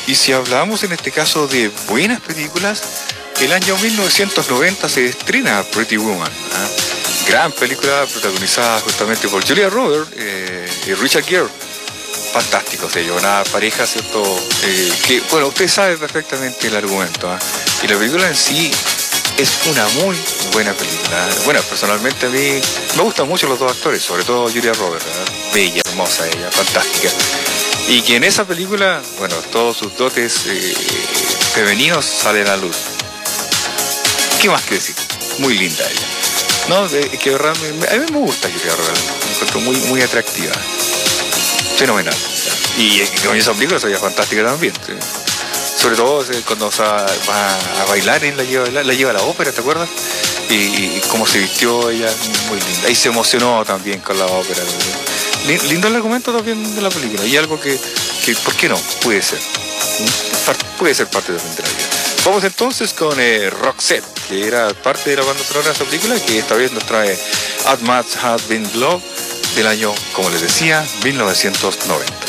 Y si hablamos en este caso de buenas películas, el año 1990 se estrena Pretty Woman, gran película protagonizada justamente por Julia Roberts y Richard Gere. Fantásticos ellos, una pareja, ¿cierto? Que, bueno, usted sabe perfectamente el argumento, y la película en sí es una muy buena película. Bueno, personalmente a mí me gustan mucho los dos actores, sobre todo Julia Roberts, bella, hermosa ella, fantástica. Y que en esa película, bueno, todos sus dotes femeninos salen a la luz. ¿Qué más que decir? Muy linda ella. No, que realmente, a mí me gusta Julia Roberts, me encuentro muy, muy atractiva. Fenomenal. Y con esa película se veía fantástica también. ¿Sí? Sobre todo cuando va a bailar, la lleva a la ópera, ¿te acuerdas? Y cómo se vistió ella, muy linda. Y se emocionó también con la ópera. Lindo el argumento también de la película. Y algo que ¿por qué no? Puede ser. Puede ser parte de la vida. Vamos entonces con Roxette, que era parte de la banda sonora de esta película, que esta vez nos trae As Much Has Been Love, del año, como les decía, 1990.